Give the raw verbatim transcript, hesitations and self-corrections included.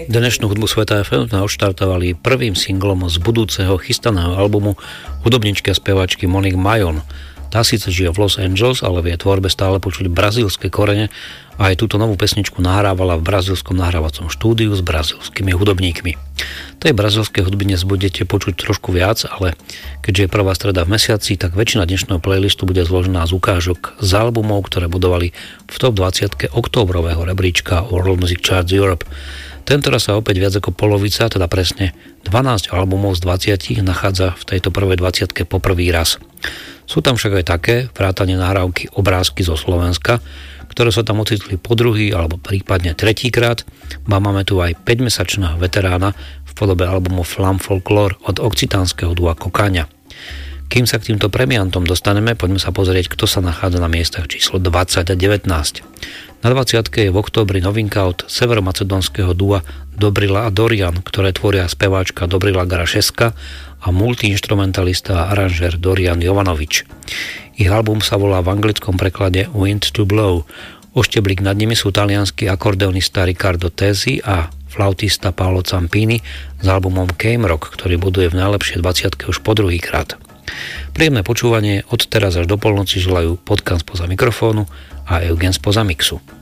Dnešnú hudbu Sveta ef em sme odštartovali prvým singlom z budúceho chystaného albumu hudobničky a speváčky Monique Mayon. Tá síce žije v Los Angeles, ale v jej tvorbe stále počuť brazílske korene a aj túto novú pesničku nahrávala v brazílskom nahrávacom štúdiu s brazílskymi hudobníkmi. Tej brazílskej hudby dnes budete počuť trošku viac, ale keďže je prvá streda v mesiaci, tak väčšina dnešného playlistu bude zložená z ukážok z albumov, ktoré budovali v top dvadsať októbrového rebríčka World Music Charts Europe. Tentoraz sa opäť viac ako polovica, teda presne dvanásť albumov z dvadsiatich nachádza v tejto prvej dvadsiatke po prvý raz. Sú tam však aj také vrátane nahrávky Obrázky zo Slovenska, ktoré sa tam ocitli po druhý alebo prípadne tretíkrát. Máme tu aj päťmesačného veterána v podobe albumu Flam Folklore od okcitánskeho dua Kokáňa. Kým sa k týmto premiantom dostaneme, poďme sa pozrieť, kto sa nachádza na miestach číslo dvadsať a devätnásť. Na dvadsiatke je v októbri novinka od severomacedónskeho dua Dobrila a Dorian, ktoré tvoria speváčka Dobrila Grašeska a multiinstrumentalista a aranžér Dorian Jovanovič. Ich album sa volá v anglickom preklade Wind to Blow. O šteblík nad nimi sú taliansky akordeonista Riccardo Tesi a flautista Paolo Zampini s albumom Came Rock, ktorý buduje v najlepšej dvadsiatke už po druhýkrát. Príjemné počúvanie od teraz až do polnoci želajú Podcast spoza mikrofónu a Eugen spoza mixu.